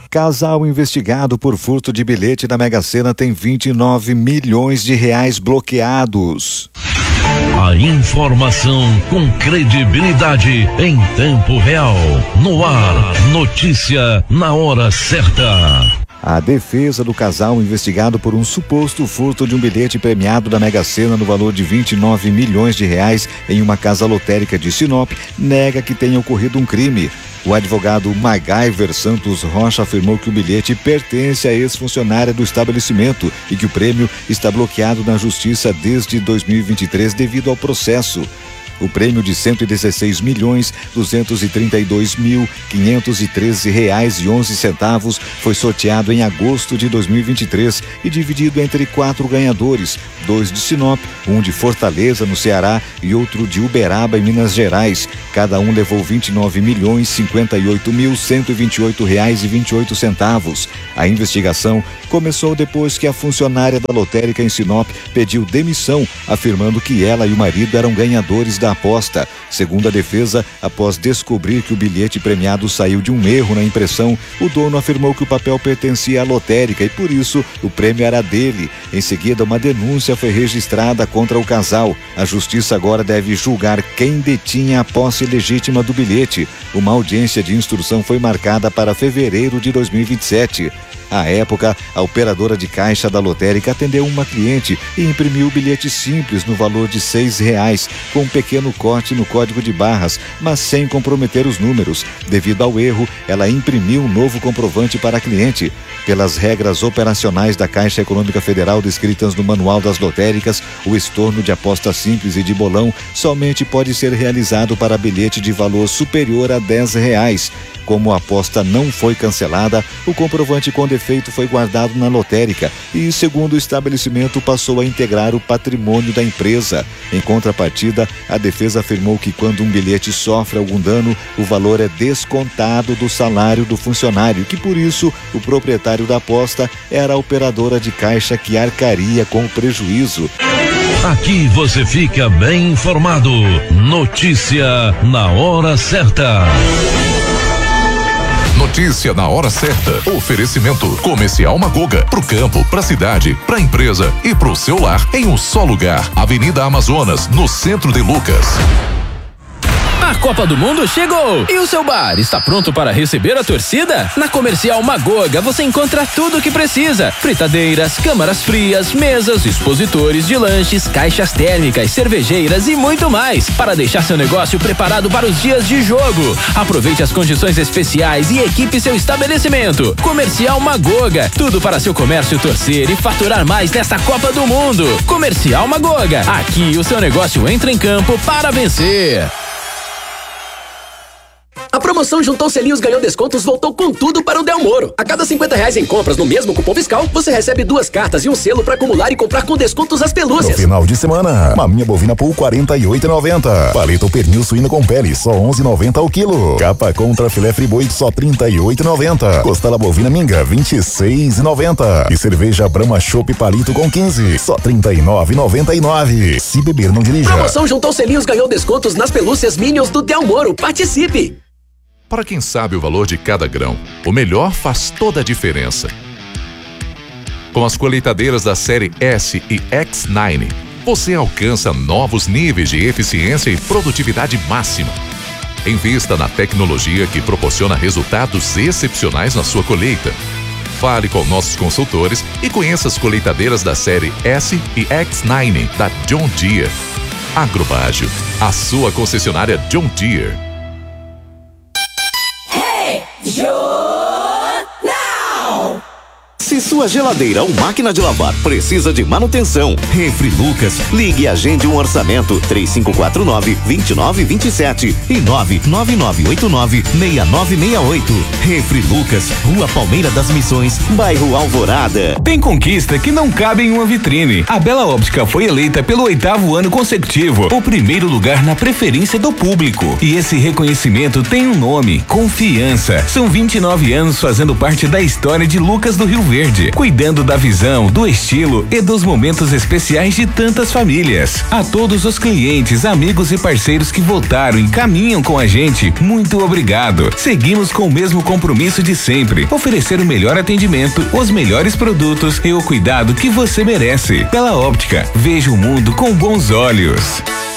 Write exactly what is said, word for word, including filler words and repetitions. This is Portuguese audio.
Casal investigado por furto de bilhete da Mega Sena tem vinte e nove milhões de reais bloqueados. A informação com credibilidade em tempo real. No ar, notícia na hora certa. A defesa do casal investigado por um suposto furto de um bilhete premiado da Mega Sena no valor de vinte e nove milhões de reais em uma casa lotérica de Sinop nega que tenha ocorrido um crime. O advogado MacGyver Santos Rocha afirmou que o bilhete pertence à ex-funcionária do estabelecimento e que o prêmio está bloqueado na justiça desde dois mil e vinte e três devido ao processo. O prêmio de cento e dezesseis milhões duzentos e trinta e dois mil quinhentos e treze reais e onze centavos foi sorteado em agosto de dois mil e vinte e três e dividido entre quatro ganhadores, dois de Sinop, um de Fortaleza, no Ceará, e outro de Uberaba, em Minas Gerais. Cada um levou vinte e nove milhões cinquenta e oito mil cento e vinte e oito reais e vinte e oito centavos. A investigação começou depois que a funcionária da lotérica em Sinop pediu demissão, afirmando que ela e o marido eram ganhadores da aposta. Segundo a defesa, após descobrir que o bilhete premiado saiu de um erro na impressão, o dono afirmou que o papel pertencia à lotérica e por isso o prêmio era dele. Em seguida, uma denúncia foi registrada contra o casal. A justiça agora deve julgar quem detinha a posse legítima do bilhete. Uma audiência de instrução foi marcada para fevereiro de dois mil e vinte e sete. À época, a operadora de caixa da lotérica atendeu uma cliente e imprimiu o bilhete simples no valor de seis reais, com um pequeno corte no código de barras, mas sem comprometer os números. Devido ao erro, ela imprimiu um novo comprovante para a cliente. Pelas regras operacionais da Caixa Econômica Federal descritas no Manual das Lotéricas, o estorno de aposta simples e de bolão somente pode ser realizado para bilhete de valor superior a dez reais. Como a aposta não foi cancelada, o comprovante com defeito foi guardado na lotérica e, segundo o estabelecimento, passou a integrar o patrimônio da empresa. Em contrapartida, a defesa afirmou que quando um bilhete sofre algum dano, o valor é descontado do salário do funcionário, que por isso o proprietário da aposta era a operadora de caixa que arcaria com o prejuízo. Aqui você fica bem informado. Notícia na hora certa. Notícia na hora certa. Oferecimento Comercial Magoga. Pro campo, pra cidade, pra empresa e pro seu lar em um só lugar. Avenida Amazonas, no centro de Lucas. A Copa do Mundo chegou! E o seu bar está pronto para receber a torcida? Na Comercial Magoga você encontra tudo o que precisa: fritadeiras, câmaras frias, mesas, expositores de lanches, caixas térmicas, cervejeiras e muito mais, para deixar seu negócio preparado para os dias de jogo. Aproveite as condições especiais e equipe seu estabelecimento. Comercial Magoga, tudo para seu comércio torcer e faturar mais nesta Copa do Mundo. Comercial Magoga, aqui o seu negócio entra em campo para vencer. A promoção Juntou Selinhos Ganhou Descontos voltou com tudo para o Del Moro. A cada cinquenta reais em compras no mesmo cupom fiscal, você recebe duas cartas e um selo para acumular e comprar com descontos as pelúcias. No final de semana, maminha bovina Pool quarenta e oito e noventa. Paleta ou pernil suíno com pele, só onze e noventa ao quilo. Capa contra filé friboi, só trinta e oito e noventa. Costela bovina minga, vinte e seis e noventa. E cerveja Brahma Chopp Palito com quinze, só trinta e nove e noventa e nove. Se beber, não dirija. Promoção Juntou Selinhos Ganhou Descontos nas pelúcias Minions do Del Moro. Participe! Para quem sabe o valor de cada grão, o melhor faz toda a diferença. Com as colheitadeiras da série S e X nove, você alcança novos níveis de eficiência e produtividade máxima. Invista na tecnologia que proporciona resultados excepcionais na sua colheita. Fale com nossos consultores e conheça as colheitadeiras da série S e X nove da John Deere. Agrobágio, a sua concessionária John Deere. Jornal! Se sua geladeira ou máquina de lavar precisa de manutenção, Refri Lucas, ligue e agende um orçamento três cinco quatro nove, dois nove dois sete e nove nove nove oito nove, seis nove seis oito. Refri Lucas, Rua Palmeira das Missões, bairro Alvorada. Tem conquista que não cabe em uma vitrine. A Bela Óptica foi eleita pelo oitavo ano consecutivo o primeiro lugar na preferência do público. E esse reconhecimento tem um nome: confiança. São vinte e nove anos fazendo parte da história de Lucas do Rio Verde. Verde, cuidando da visão, do estilo e dos momentos especiais de tantas famílias. A todos os clientes, amigos e parceiros que votaram e caminham com a gente, muito obrigado. Seguimos com o mesmo compromisso de sempre, oferecer o melhor atendimento, os melhores produtos e o cuidado que você merece. Bela Óptica, veja o mundo com bons olhos.